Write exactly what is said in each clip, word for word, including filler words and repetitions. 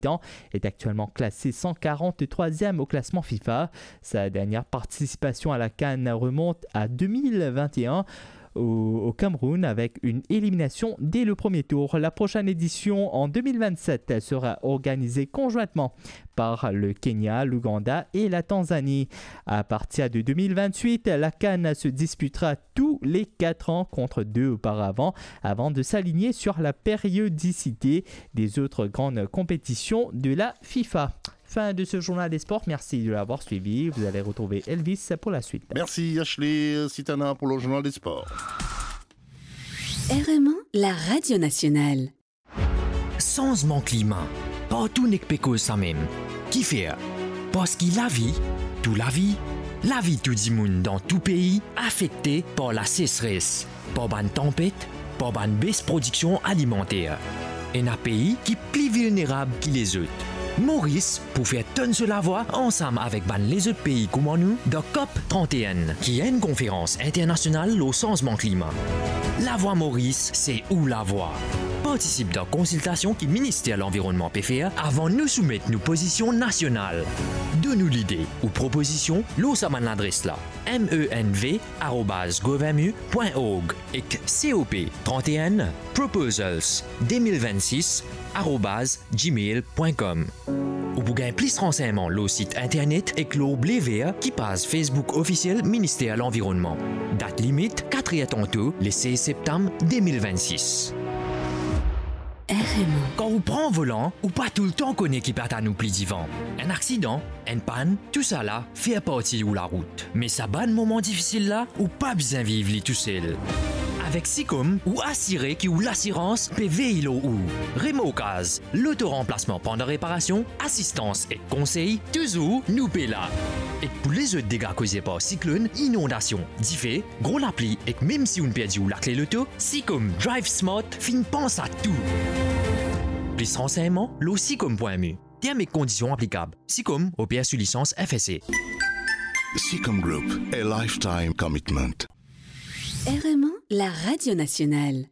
habitants, est actuellement classée cent quarante-troisième au classement FIFA. Sa dernière participation à la CAN remonte à deux mille vingt et un au, au Cameroun avec une élimination dès le premier tour. La prochaine édition en deux mille vingt-sept sera organisée conjointement par le Kenya, l'Ouganda et la Tanzanie. À partir de deux mille vingt-huit, la CAN se disputera tous les quatre ans contre deux auparavant, avant de s'aligner sur la périodicité des autres grandes compétitions de la FIFA. Fin de ce journal des sports. Merci de l'avoir suivi. Vous allez retrouver Elvis pour la suite. Merci Ashley Sitana pour le journal des sports. R M un, la radio nationale. Changement climat. Partout n'est pas ça même. Qui fait? Parce que la vie, tout la vie, la vie tout le monde dans tout pays affecté par la sécheresse, par une tempête, par une baisse de production alimentaire. Et un pays qui est plus vulnérable que les autres. Maurice, pour faire tonne sur la voie, ensemble avec ban les autres pays comme nous, de C O P trente et un, qui est une conférence internationale au changement climat. La voie Maurice, c'est où la voie? Participe dans la consultation qui ministère de l'Environnement P F A avant de nous soumettre nos positions nationales. Donne-nous l'idée ou proposition, l'eau ça l'adresse là, menv arobase gouvermu point org et C O P trente et un proposals deux mille vingt-six arobase gmail point com. Ou pour gagner plus de renseignements, le site internet et l'eau blé vert qui passe Facebook officiel ministère de l'Environnement. Date limite quatre et tantôt le seize septembre deux mille vingt-six. R M un. Quand on prend un volant, ou pas tout le temps connaît qui perd à nous plus d'ivant. Un accident, une panne, tout ça là, fait partie de la route. Mais ça bat de moments difficiles là, ou pas besoin vivre les tout seul. Avec Sicom ou Assuré qui ou l'assurance peut veiller ou Remocase, l'autoremplacement pendant réparation, assistance et conseil, toujours nous paie là. Et pour les autres dégâts causés par cyclone, inondation, diffé, gros l'appli et même si on perd ou la clé l'auto, Sicom Drive Smart fin pense à tout. Plus de renseignements, lo sicom point m u. Termes et conditions applicables. Sicom, O P S sous licence F S C. Sicom Group, a lifetime commitment. R M un, la radio nationale.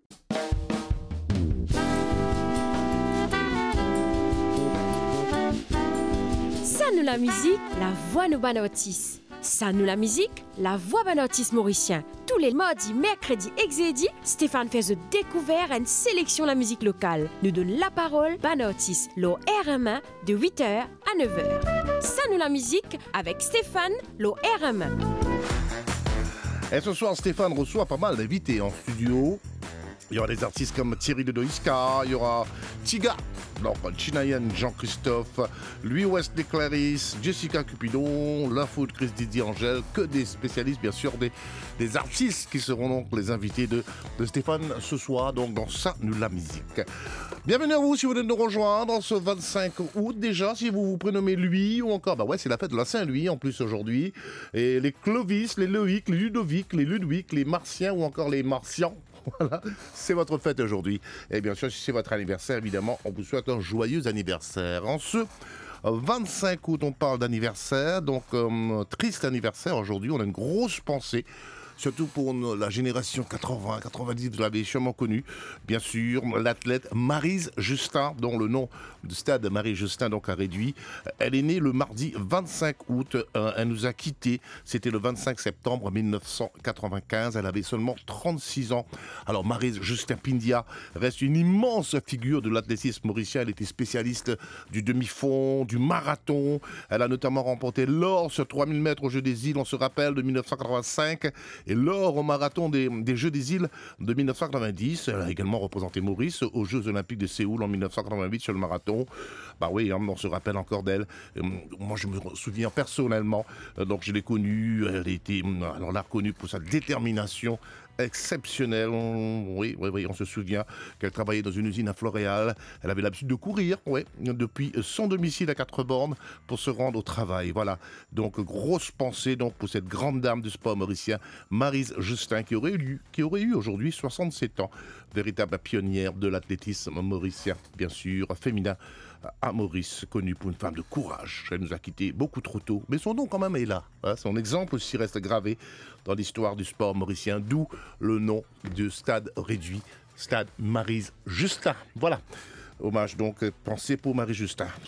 Ça nous la musique, la voix nous banotis. Ça nous la musique, la voix banotis mauricien. Tous les mardis, mercredis et jeudi, Stéphane fait de découvert une sélection de la musique locale. Nous donne la parole banotis, le R M un de huit heures à neuf heures. Ça nous la musique avec Stéphane, le R M un. Et ce soir, Stéphane reçoit pas mal d'invités en studio. Il y aura des artistes comme Thierry Ledoïska, il y aura Tiga, donc Chinayen Jean-Christophe, Louis Wesley Clarisse, Jessica Cupidon, l'info de Chris Didier Angèle, que des spécialistes, bien sûr, des, des artistes qui seront donc les invités de, de Stéphane ce soir, donc dans Ça, nous la musique. Bienvenue à vous si vous venez de nous rejoindre ce vingt-cinq août déjà, si vous vous prénommez Louis ou encore, bah ouais, c'est la fête de la Saint-Louis en plus aujourd'hui. Et les Clovis, les Loïc, les Ludovic, les Ludwig, les Martiens ou encore les Martians. Voilà, c'est votre fête aujourd'hui. Et bien sûr, si c'est votre anniversaire, évidemment, on vous souhaite un joyeux anniversaire. En ce vingt-cinq août, on parle d'anniversaire, donc euh, triste anniversaire aujourd'hui. On a une grosse pensée, surtout pour la génération quatre-vingts quatre-vingt-dix, vous l'avez sûrement connu, bien sûr, l'athlète Maryse Justin, dont le nom du stade Maryse Justin donc a réduit. Elle est née le mardi vingt-cinq août, euh, elle nous a quittés, c'était le vingt-cinq septembre mille neuf cent quatre-vingt-quinze, elle avait seulement trente-six ans. Alors Maryse Justin Pindia reste une immense figure de l'athlétisme mauricien, elle était spécialiste du demi-fond, du marathon, elle a notamment remporté l'or sur trois mille mètres aux Jeux des Îles, on se rappelle, de mille neuf cent quatre-vingt-cinq, et l'or au marathon des, des Jeux des Îles de mille neuf cent quatre-vingt-dix. Elle a également représenté Maurice aux Jeux Olympiques de Séoul en mille neuf cent quatre-vingt-huit sur le marathon. Bah oui, hein, on se rappelle encore d'elle. Euh, moi, je me souviens personnellement, euh, donc je l'ai connue, elle était, alors, on l'a reconnue pour sa détermination exceptionnelle. On, oui, oui, oui, on se souvient qu'elle travaillait dans une usine à Floréal. Elle avait l'habitude de courir, oui, depuis son domicile à quatre bornes pour se rendre au travail. Voilà. Donc, grosse pensée donc pour cette grande dame du sport mauricien, Maryse Justin, qui aurait eu, qui aurait eu aujourd'hui soixante-sept ans. Véritable pionnière de l'athlétisme mauricien, bien sûr, féminin à Maurice, connue pour une femme de courage. Elle nous a quittés beaucoup trop tôt, mais son nom quand même est là. Hein, son exemple aussi reste gravé dans l'histoire du sport mauricien, d'où le nom de stade réduit, stade Maryse Justin. Voilà. Hommage donc, pensée pour Marie-Justin.